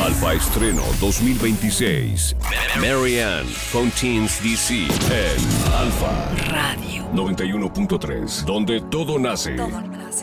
Alfa Estreno 2026. Marianne Fontaine's DC en Alfa Radio 91.3, donde todo nace. Todo nace.